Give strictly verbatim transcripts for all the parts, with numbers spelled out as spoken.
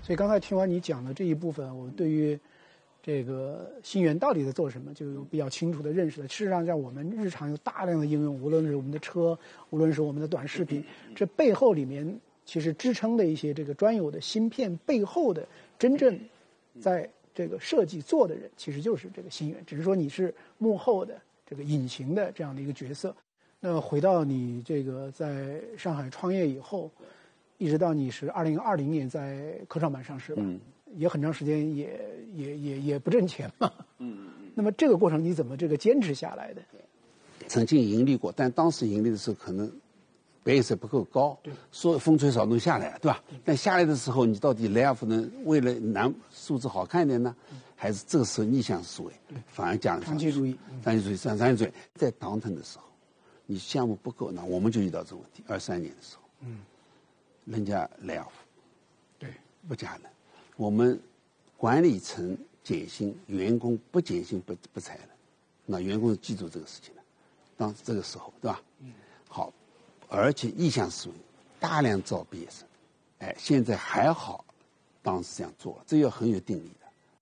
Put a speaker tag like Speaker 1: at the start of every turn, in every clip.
Speaker 1: 所以刚才听完你讲的这一部分，我对于这个心源到底在做什么，就有比较清楚的认识了。事实上，在我们日常有大量的应用，无论是我们的车，无论是我们的短视频，这背后里面其实支撑的一些这个专有的芯片背后的真正在这个设计做的人，其实就是这个心源，只是说你是幕后的这个隐形的这样的一个角色。那回到你这个在上海创业以后，一直到你是二零二零年在科创板上市吧？嗯，也很长时间也也也也不挣钱嘛。嗯嗯。那么这个过程你怎么这个坚持下来的？
Speaker 2: 曾经盈利过，但当时盈利的时候可能 base 不够高，对，说风吹草动下来了，对吧？对。但下来的时候，你到底 layoff 呢？为了拿数字好看一点呢，嗯、还是这个时候逆向思维，反而讲
Speaker 1: 长期主义，
Speaker 2: 长期主义，长长期主义。在 downturn 的时候，你项目不够，那我们就遇到这个问题。二三年的时候，嗯，人家 layoff，
Speaker 1: 对，
Speaker 2: 不加人，我们管理层减薪，员工不减薪不不裁了，那员工是记住这个事情的。当这个时候，对吧？嗯，好，而且意向思维，大量招毕业生，哎，现在还好，当时这样做了，这要很有定力的。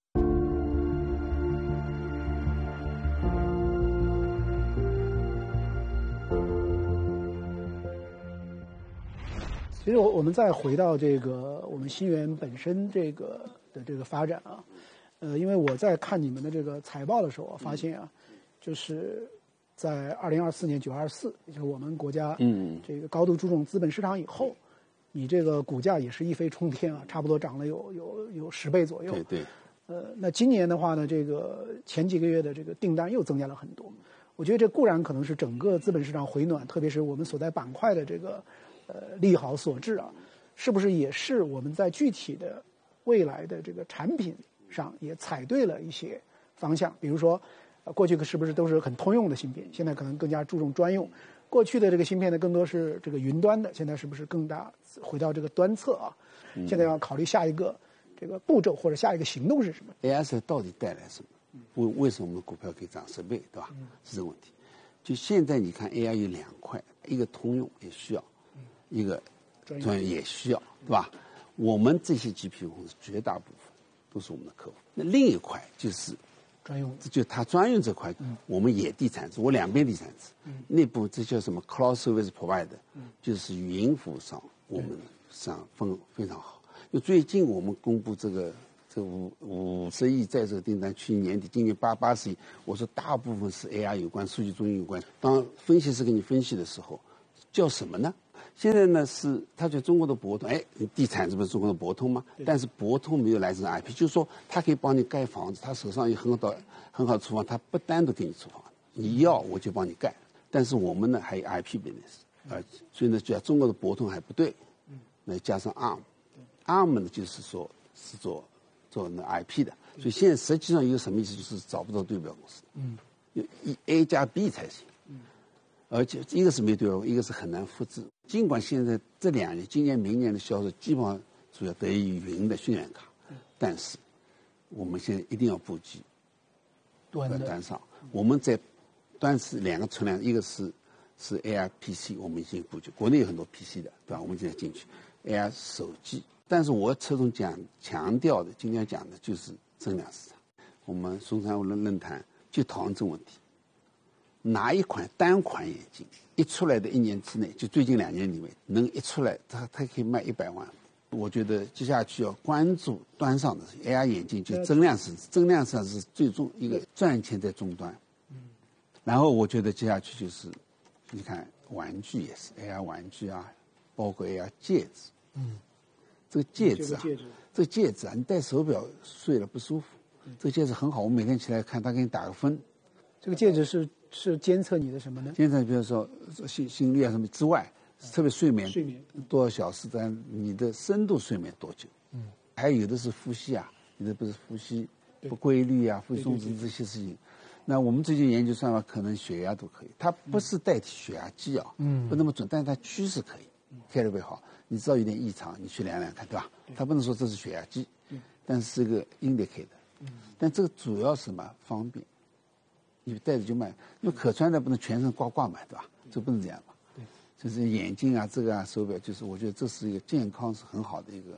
Speaker 1: 其实我我们再回到这个我们心源本身这个的这个发展啊，呃，因为我在看你们的这个财报的时候，我发现啊，就是在二零二四年九月二十四，也就是我们国家嗯这个高度注重资本市场以后，你这个股价也是一飞冲天啊，差不多涨了有有有十倍左右。
Speaker 2: 对对。
Speaker 1: 呃，那今年的话呢，这个前几个月的这个订单又增加了很多。我觉得这固然可能是整个资本市场回暖，特别是我们所在板块的这个。呃，利好所致啊，是不是也是我们在具体的未来的这个产品上也踩对了一些方向？比如说，呃，过去是不是都是很通用的芯片，现在可能更加注重专用？过去的这个芯片呢，更多是这个云端的，现在是不是更大回到这个端侧啊？嗯、现在要考虑下一个这个步骤或者下一个行动是什么
Speaker 2: ？A I 到底带来什么？为为什么我们的股票可以涨十倍，对吧？嗯、是这个问题。就现在你看 A I 有两块，一个通用也需要。一个专业也需要，对吧？我们这些 G P U 公司绝大部分都是我们的客户。那另一块就是
Speaker 1: 专用，
Speaker 2: 就它专用这块，嗯、我们也地产制，我两边地产制。嗯、内部这叫什么 Cloud Service Provider，嗯、就是云服务商，我们上分非常好。因为最近我们公布这个这五五十亿在这个订单，去年年底，今年八八十亿，我说大部分是 A I 有关，数据中心有关。当分析师给你分析的时候，叫什么呢？现在呢是，他觉得中国的博通，哎，地产这不是中国的博通吗？但是博通没有来自 I P， 就是说他可以帮你盖房子，他手上有很好的很好的厨房，他不单独给你厨房，你要我就帮你盖。但是我们呢还有 I P business， 而所以呢，就中国的博通还不对，那加上 A R M，A R M 呢就是说是做做那 I P 的，所以现在实际上有什么意思？就是找不到对标公司，嗯，一 A 加 B 才行。而且一个是没对标，一个是很难复制。尽管现在这两年、今年、明年的销售基本上主要得益于云的渲染卡，但是我们现在一定要布局
Speaker 1: 端的
Speaker 2: 端上。我们在端是两个存量，一个是是 A I P C， 我们已经布局，国内有很多 P C 的，对吧？我们现在进去 A I 手机，但是我侧重讲强调的，今天讲的就是增量市场。我们松山论论坛就讨论这个问题。哪一款单款眼镜一出来的一年之内，就最近两年里面能一出来，它它可以卖一百万。我觉得接下去要关注端上的 A R 眼镜，就增量市，增量市场是最终一个赚钱在终端。嗯，然后我觉得接下去就是，你看玩具也是 A R 玩具啊，包括 A R 戒指。嗯，这个戒指啊，这个戒指啊，你戴手表睡了不舒服，这个戒指很好，我每天起来看，它给你打个分。
Speaker 1: 这个戒指是是监测你的什么呢？
Speaker 2: 监测比如说心心率啊什么之外，特别睡眠
Speaker 1: 睡眠
Speaker 2: 多少小时，但你的深度睡眠多久？嗯，还有的是呼吸啊，有的不是呼吸不规律啊，呼吸中止这些事情。那我们最近研究算法，可能血压都可以，它不是代替血压计啊，嗯，不那么准，但是它趋势可以，开得会好。你知道有点异常，你去量量看，对吧？它不能说这是血压计，但是是个 indicator， 但这个主要是什么？方便。你戴着就卖，因为可穿的不能全身挂挂买，对吧？这不能这样嘛。对，就是眼镜啊，这个啊，手表，就是我觉得这是一个健康是很好的一个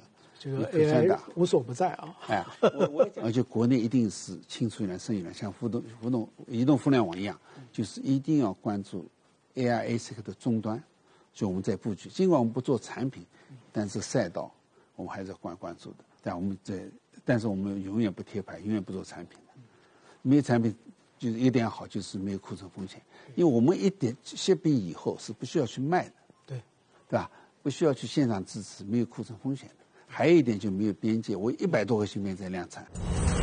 Speaker 1: 这个 A I 无所不在啊。
Speaker 2: 哎，而且国内一定是青出于蓝胜于蓝，像互动互动移动互联网一样，就是一定要关注 A I A S I C 的终端，所以我们在布局。尽管我们不做产品，但是赛道我们还是要关关注的。但我们在，但是我们永远不贴牌，永远不做产品的。没有产品就是一点好，就是没有库存风险。因为我们一点息笔以后是不需要去卖的，
Speaker 1: 对，
Speaker 2: 对吧？不需要去线上支持，没有库存风险的。还有一点就没有边界，我一百多个芯片在量产。